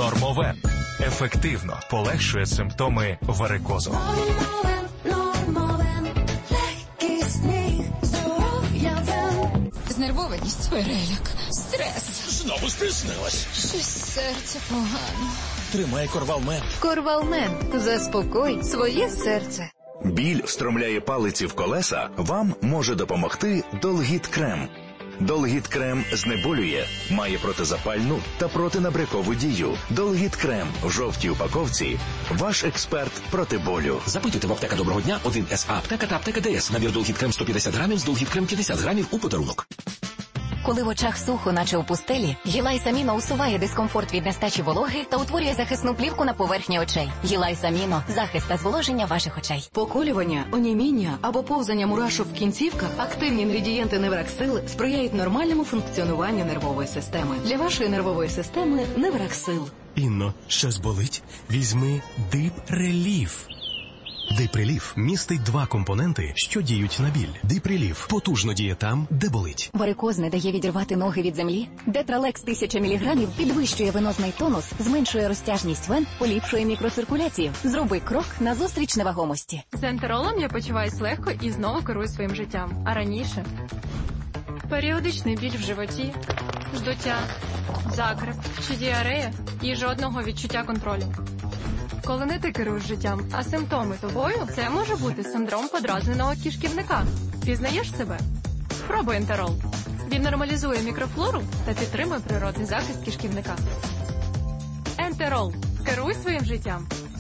Нормовен ефективно полегшує симптоми варикозу. Знервованість, переляк, стрес. Знову спізнилась. Щось серце погано. Тримай Корвалмен. Корвалмен. Заспокой своє серце. Біль встромляє палиці в колеса? Вам може допомогти Долгіт-крем. Долгіт-крем знеболює, має протизапальну та протинабрякову дію. Долгіт-крем в жовтій упаковці – ваш експерт проти болю. Запитуйте в аптека Доброго дня 1С аптека та аптека ДС. Набір Долгіт-крем 150 грамів з Долгіт-крем 50 грамів у подарунок. Коли в очах сухо, наче у пустелі, Гілайс Аміно усуває дискомфорт від нестачі вологи та утворює захисну плівку на поверхні очей. Гілайс Аміно – захист та зволоження ваших очей. Поколювання, оніміння або повзання мурашок в кінцівках, активні інгредієнти Невраксил сприяють нормальному функціонуванню нервової системи. Для вашої нервової системи Невраксил. Інно, щось болить? Візьми Дипреліф. Дипреліф містить 2 компоненти, що діють на біль. Дипреліф потужно діє там, де болить. Варикоз не дає відірвати ноги від землі? Детралекс 1000 мг підвищує венозний тонус, зменшує розтяжність вен, поліпшує мікроциркуляцію. Зроби крок назустріч невагомості. З ентеролом я почуваюсь легко і знову керую своїм життям. А раніше періодичний біль в животі, здуття, закреп чи діарея і жодного відчуття контролю. Коли не ти керуєш життям, а симптоми тобою, це може бути синдром подразненого кишківника. Пізнаєш себе? Спробуй ентерол. Він нормалізує мікрофлору та підтримує природний захист кишківника. Ентерол. Керуй своїм життям.